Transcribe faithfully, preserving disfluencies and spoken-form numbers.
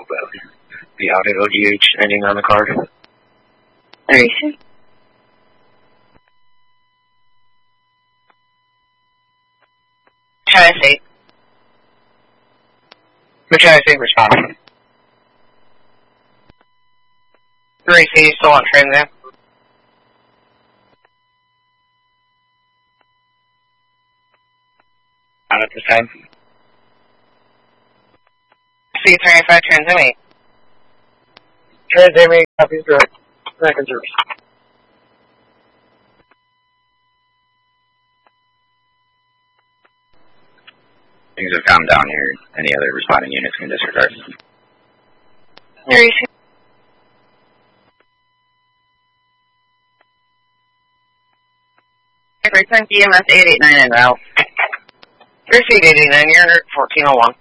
the audio D H ending on the card. thirty-six. Tri-State. The Tri-State responding. three C, still on train there. Not at this time. C thirty-five, transmitting. Transmitting, copies direct. Second service. Things have calmed down here. Any other responding units can disregard. thirty-six. Return D M S eight eight nine en route. Receipt eight eight nine, you're fourteen oh one.